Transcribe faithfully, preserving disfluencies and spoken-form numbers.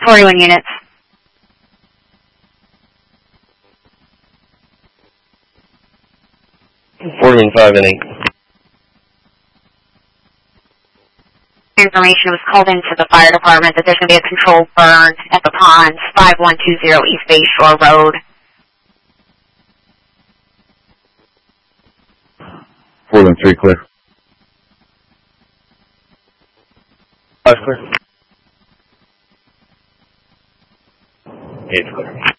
forty-one units. forty-one, five, and eight. Information was called into the fire department that there's going to be a controlled burn at the ponds, five one two zero East Bay Shore Road. forty-one, three, clear. Five clear. Eight's clear.